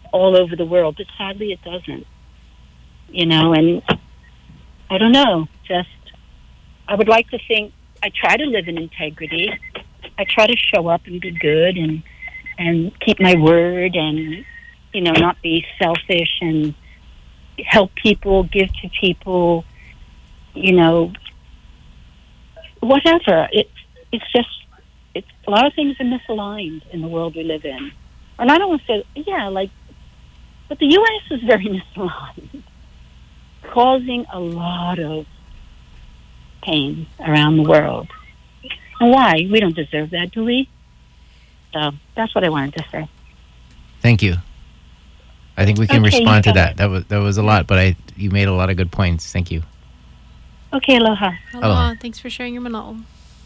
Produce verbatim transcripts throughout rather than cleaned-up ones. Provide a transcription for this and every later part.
all over the world, but sadly it doesn't. You know, and I don't know, just, I would like to think I try to live in integrity. I try to show up and be good and, and keep my word and, you know, not be selfish and help people, give to people, you know, whatever. It, it's just, it's, a lot of things are misaligned in the world we live in. And I don't want to say, yeah, like, but the U S is very misaligned, causing a lot of pain around the world. And why? We don't deserve that, do we? So that's what I wanted to say. Thank you. I think we can Okay, respond to you got that. it. That was that was a lot, but I you made a lot of good points. Thank you. Okay, aloha. Aloha. Aloha. Thanks for sharing your manalo.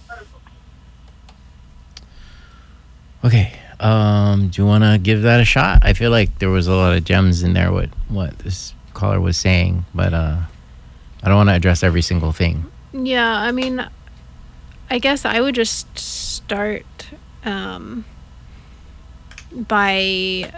Okay. Um, do you want to give that a shot? I feel like there was a lot of gems in there. What what this caller was saying, but uh, I don't want to address every single thing. Yeah, I mean, I guess I would just start um, by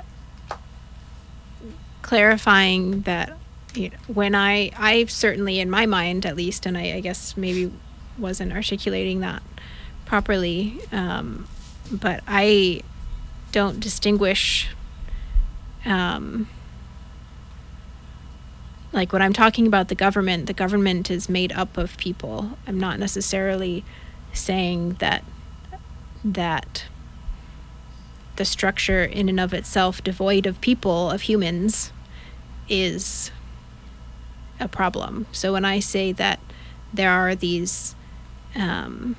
clarifying that, you know, when I, I certainly in my mind at least, and I, I guess maybe wasn't articulating that properly, um, but I don't distinguish, um, like when I'm talking about the government, the government is made up of people. I'm not necessarily saying that that the structure in and of itself, devoid of people, of humans, is a problem. So when I say that there are these um,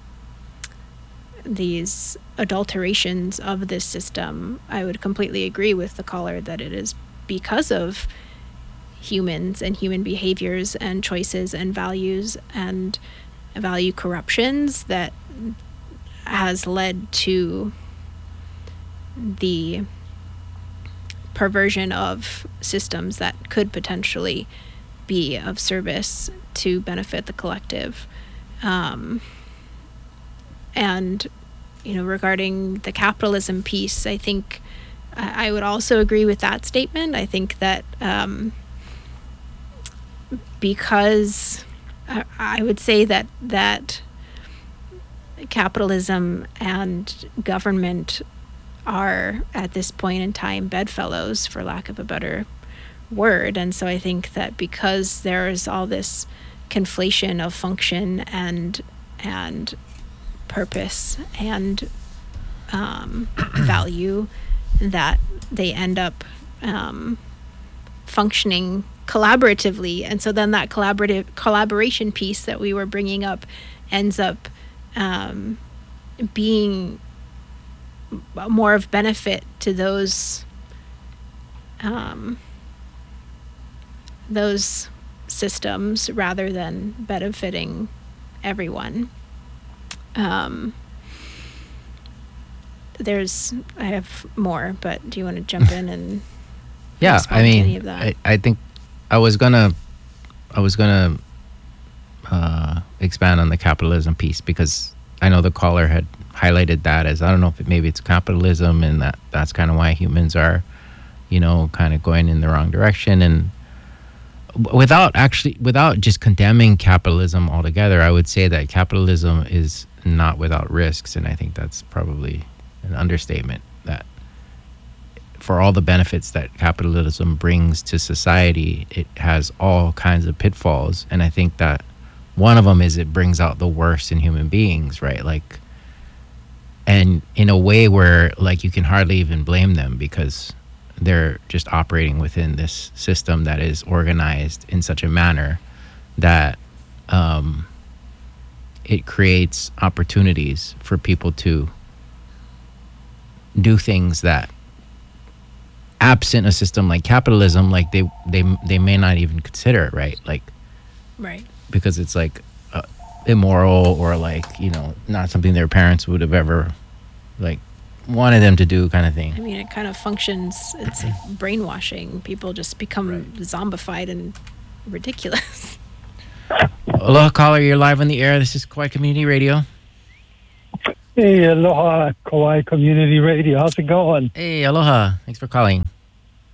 these adulterations of this system, I would completely agree with the caller that it is because of humans and human behaviors and choices and values and value corruptions that has led to the perversion of systems that could potentially be of service to benefit the collective. Um, and, you know, regarding the capitalism piece, I think I, I would also agree with that statement. I think that um, because I, I would say that that capitalism and government are at this point in time bedfellows, for lack of a better word. And so I think that because there's all this conflation of function and and purpose and um, value, that they end up um, functioning collaboratively. And so then that collaborative collaboration piece that we were bringing up ends up um, being more of benefit to those um, those systems rather than benefiting everyone. Um, there's, I have more, but do you want to jump in and Yeah, respond I to mean, any of that? I, I think I was gonna, I was gonna uh, expand on the capitalism piece because I know the caller had highlighted that as, I don't know if it, maybe it's capitalism and that that's kind of why humans are, you know, kind of going in the wrong direction. And without actually, without just condemning capitalism altogether, I would say that capitalism is not without risks. And I think that's probably an understatement, that for all the benefits that capitalism brings to society, it has all kinds of pitfalls. And I think that one of them is it brings out the worst in human beings, right? Like, and in a way where like you can hardly even blame them because they're just operating within this system that is organized in such a manner that um, it creates opportunities for people to do things that, absent a system like capitalism, like they they they may not even consider it, right? Like, Right. because it's like uh, immoral or like, you know, not something their parents would have ever like wanted them to do, kind of I thing. mean, it kind of functions, it's like brainwashing. People just become Right. zombified and ridiculous. Aloha, caller, you're live on the air. This is Kauai Community Radio. Hey, aloha, Kauai Community Radio. How's it going? Hey, aloha. Thanks for calling.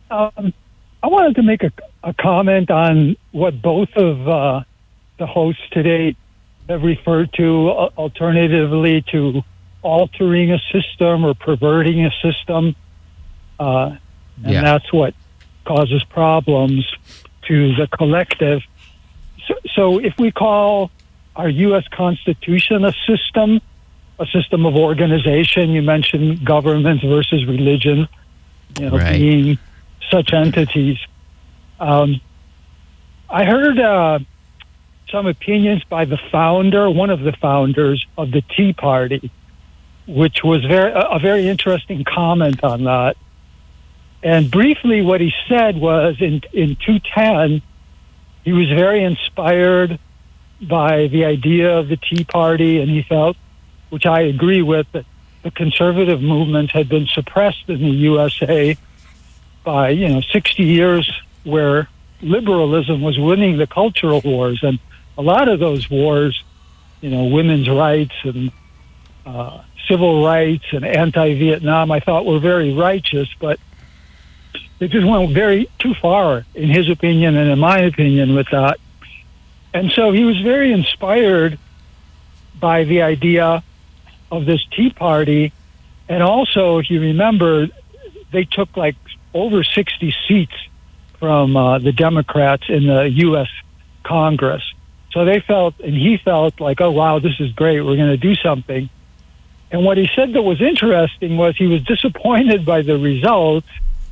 Um, I wanted to make a, a comment on what both of uh, the hosts today have referred to, uh, alternatively to altering a system or perverting a system. Uh, and Yeah. that's what causes problems to the collective. So, so if we call our U S Constitution a system, a system of organization, you mentioned government versus religion, you know, Right. being such entities. Um, I heard uh, some opinions by the founder, one of the founders of the Tea Party, which was very a a very interesting comment on that. And briefly, what he said was in in two ten, he was very inspired by the idea of the Tea Party, and he felt, which I agree with, that the conservative movement had been suppressed in the U S A by, you know, sixty years where liberalism was winning the cultural wars. And a lot of those wars, you know, women's rights and uh, civil rights and anti-Vietnam, I thought were very righteous, but they just went very too far, in his opinion and in my opinion, with that. And so he was very inspired by the idea of this Tea Party. And also, if you remember, they took like over sixty seats from uh, the Democrats in the U S Congress. So they felt, and he felt like, oh, wow, this is great. We're going to do something. And what he said that was interesting was he was disappointed by the results.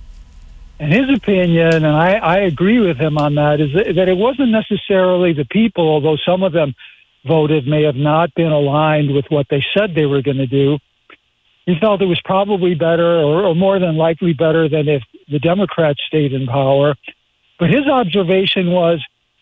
And his opinion, and I, I agree with him on that, is that, that it wasn't necessarily the people, although some of them voted may have not been aligned with what they said they were going to do. He felt it was probably better, or, or more than likely better, than if the Democrats stayed in power. But his observation was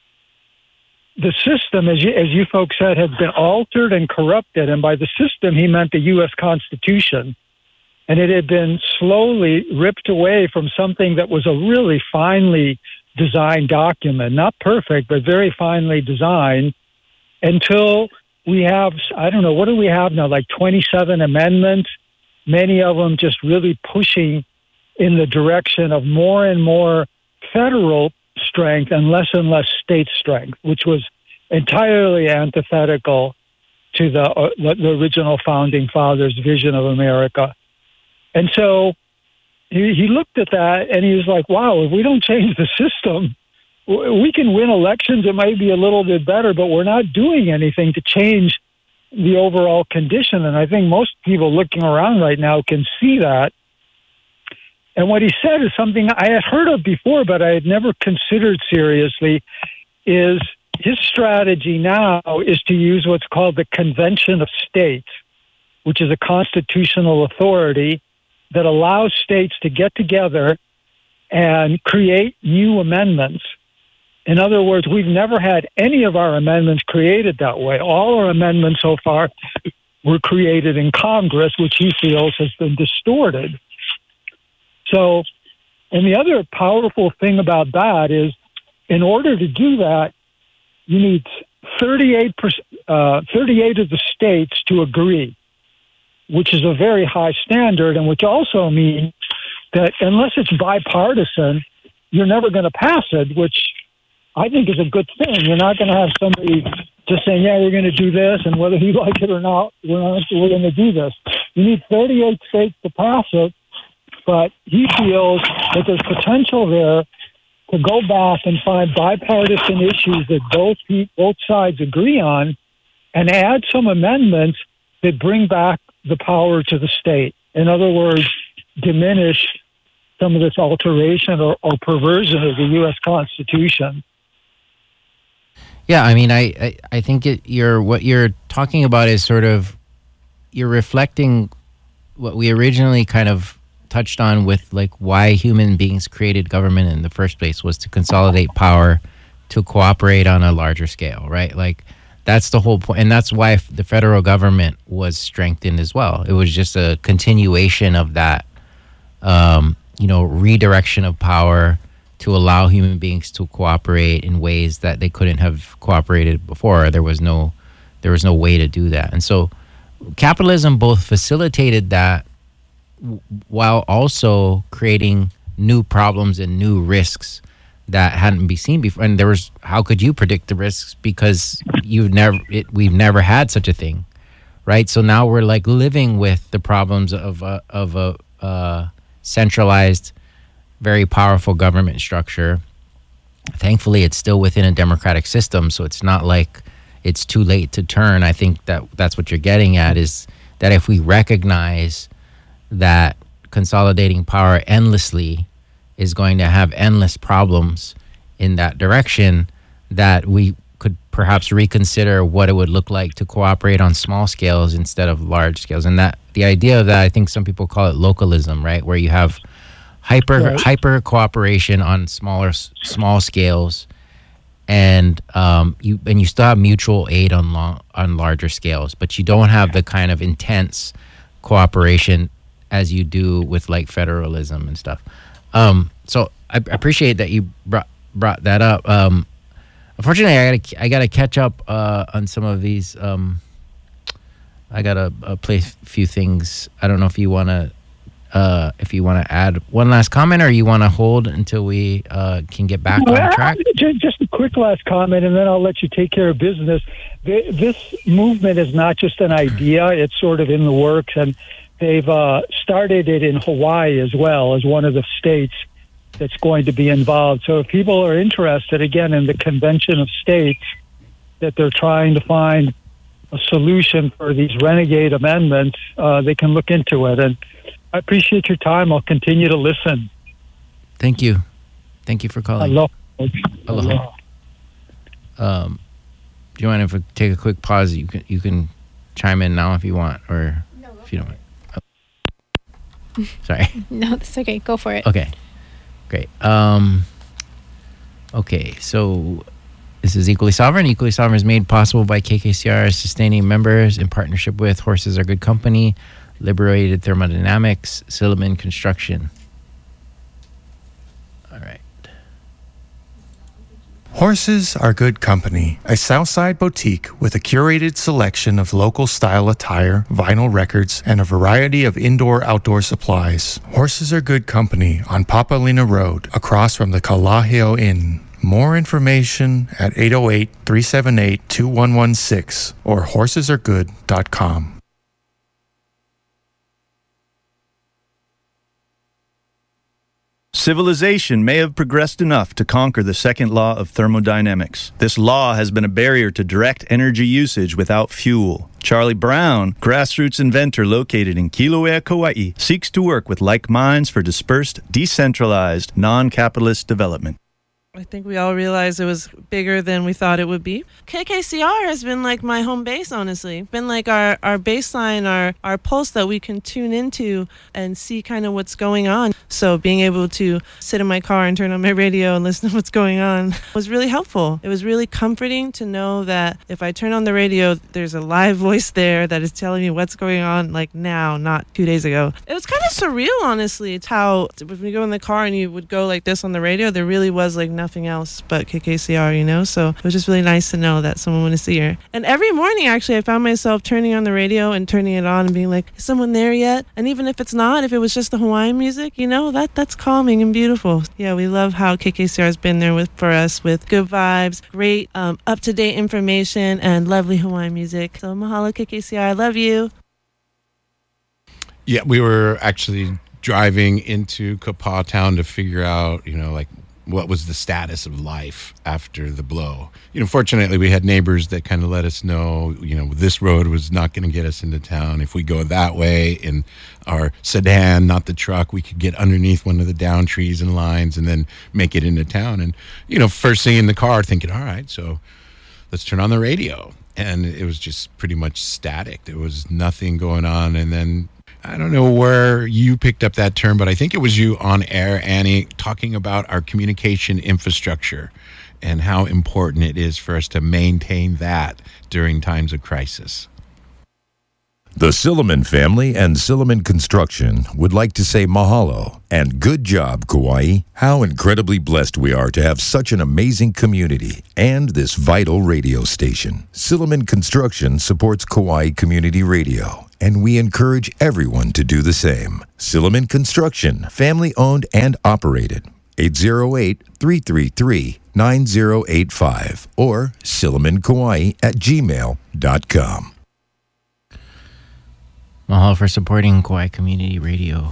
the system, as you, as you folks said, had been altered and corrupted. And by the system, he meant the U S Constitution. And it had been slowly ripped away from something that was a really finely designed document, not perfect, but very finely designed, until we have, I don't know, what do we have now, like twenty-seven amendments, many of them just really pushing in the direction of more and more federal strength and less and less state strength, which was entirely antithetical to the, uh, the original founding fathers' vision of America. And so he, he looked at that and he was like, wow, if we don't change the system, we can win elections. It might be a little bit better, but we're not doing anything to change the overall condition. And I think most people looking around right now can see that. And what he said is something I had heard of before, but I had never considered seriously, is his strategy now is to use what's called the Convention of States, which is a constitutional authority that allows states to get together and create new amendments. In other words, we've never had any of our amendments created that way. All our amendments so far were created in Congress, which he feels has been distorted. So, and the other powerful thing about that is, in order to do that, you need thirty-eight, uh, thirty-eight of the states to agree, which is a very high standard, and which also means that unless it's bipartisan, you're never going to pass it, which I think is a good thing. You're not going to have somebody just saying, yeah, we're going to do this, and whether you like it or not, we're, not, we're going to do this. You need thirty-eight states to pass it, but he feels that there's potential there to go back and find bipartisan issues that both both sides agree on and add some amendments that bring back the power to the state. In other words, diminish some of this alteration or, or perversion of the U S Constitution. Yeah, I mean, I, I, I think it, you're what you're talking about is sort of, you're reflecting what we originally kind of touched on with like why human beings created government in the first place, was to consolidate power, to cooperate on a larger scale, right? Like that's the whole point. And that's why the federal government was strengthened as well. It was just a continuation of that, um, you know, redirection of power to allow human beings to cooperate in ways that they couldn't have cooperated before. There was no, there was no way to do that. And so capitalism both facilitated that w- while also creating new problems and new risks that hadn't been seen before. And there was, how could you predict the risks? Because you've never, it, we've never had such a thing, right? So now we're like living with the problems of a, of a uh, centralized, very powerful government structure. Thankfully, it's still within a democratic system, so it's not like it's too late to turn. I think that that's what you're getting at, is that if we recognize that consolidating power endlessly is going to have endless problems in that direction, that we could perhaps reconsider what it would look like to cooperate on small scales instead of large scales. And that the idea of that, I think some people call it localism, right? Where you have hyper right. hyper cooperation on smaller small scales, and um, you and you still have mutual aid on long, on larger scales, but you don't have the kind of intense cooperation as you do with like federalism and stuff. Um, so I appreciate that you brought brought that up. Um, unfortunately, I gotta I gotta catch up uh, on some of these. Um, I gotta uh, play a few things. I don't know if you wanna uh, if you wanna add one last comment, or you wanna hold until we uh, can get back well, on track. Just a quick last comment, and then I'll let you take care of business. This movement is not just an idea; it's sort of in the works, and they've uh, started it in Hawaii as well as one of the states that's going to be involved. So if people are interested, again, in the Convention of States, that they're trying to find a solution for these renegade amendments, uh, they can look into it. And I appreciate your time. I'll continue to listen. Thank you. Thank you for calling. Aloha. Aloha. Um, do you mind if we take a quick pause? You can you can chime in now if you want, or no, if you don't want. Oh. Sorry. No, that's okay. Go for it. Okay. Great. Um, okay, so this is Equally Sovereign. Equally Sovereign is made possible by K K C R sustaining members in partnership with Horses Are Good Company, Liberated Thermodynamics, Silliman Construction. All right. Horses Are Good Company, a Southside boutique with a curated selection of local style attire, vinyl records, and a variety of indoor-outdoor supplies. Horses Are Good Company on Papalina Road, across from the Kalaheo Inn. More information at eight oh eight, three seven eight, two one one six or horses are good dot com. Civilization may have progressed enough to conquer the second law of thermodynamics. This law has been a barrier to direct energy usage without fuel. Charlie Brown, grassroots inventor located in Kilauea, Kauai, seeks to work with like minds for dispersed, decentralized, non-capitalist development. I think we all realized it was bigger than we thought it would be. K K C R has been like my home base, honestly. Been like our, our baseline, our, our pulse that we can tune into and see kind of what's going on. So being able to sit in my car and turn on my radio and listen to what's going on was really helpful. It was really comforting to know that if I turn on the radio, there's a live voice there that is telling me what's going on, like now, not two days ago. It was kind of surreal, honestly. It's how, when you go in the car and you would go like this on the radio, there really was like nothing nothing else but K K C R, you know? So it was just really nice to know that someone wanted to see her. And every morning, actually, I found myself turning on the radio and turning it on and being like, is someone there yet? And even if it's not, if it was just the Hawaiian music, you know, that that's calming and beautiful. Yeah, we love how K K C R has been there with for us with good vibes, great um, up-to-date information, and lovely Hawaiian music. So mahalo, K K C R. I love you. Yeah, we were actually driving into Kapaa Town to figure out, you know, like, what was the status of life after the blow. You know, fortunately, we had neighbors that kind of let us know, you know, this road was not going to get us into town. If we go that way in our sedan, not the truck, we could get underneath one of the down trees and lines and then make it into town. And, you know, first thing in the car thinking, all right, so let's turn on the radio. And it was just pretty much static. There was nothing going on. And then I don't know where you picked up that term, but I think it was you on air, Annie, talking about our communication infrastructure and how important it is for us to maintain that during times of crisis. The Silliman family and Silliman Construction would like to say mahalo and good job, Kauai. How incredibly blessed we are to have such an amazing community and this vital radio station. Silliman Construction supports Kauai Community Radio and we encourage everyone to do the same. Silliman Construction, family-owned and operated. eight zero eight, three three three, nine zero eight five or silliman kauai at gmail dot com. Mahalo for supporting Kauai Community Radio.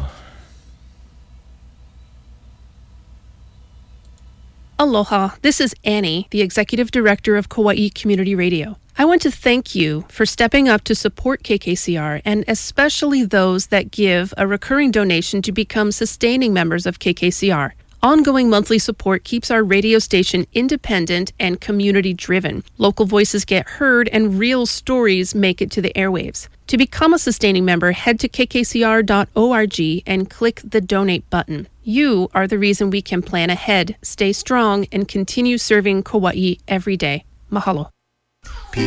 Aloha, this is Annie, the Executive Director of Kauai Community Radio. I want to thank you for stepping up to support K K C R, and especially those that give a recurring donation to become sustaining members of K K C R. Ongoing monthly support keeps our radio station independent and community-driven. Local voices get heard and real stories make it to the airwaves. To become a sustaining member, head to k k c r dot org and click the donate button. You are the reason we can plan ahead, stay strong, and continue serving Kauai every day. Mahalo.